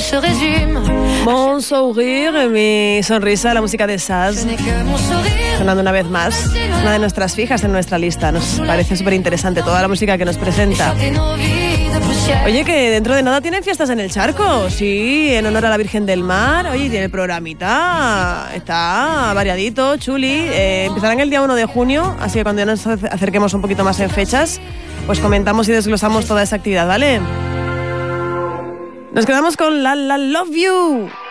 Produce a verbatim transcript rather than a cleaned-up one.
Mon sourire, mi sonrisa, la música de Saz, sonando una vez más, una de nuestras fijas en nuestra lista. Nos parece súper interesante toda la música que nos presenta. Oye, que dentro de nada tienen fiestas en el Charco, sí, en honor a la Virgen del Mar. Oye, tiene el programita, está variadito, chuli. Eh, empezarán el día uno de junio, así que cuando ya nos acerquemos un poquito más en fechas, pues comentamos y desglosamos toda esa actividad, ¿vale? Nos quedamos con La La Love You.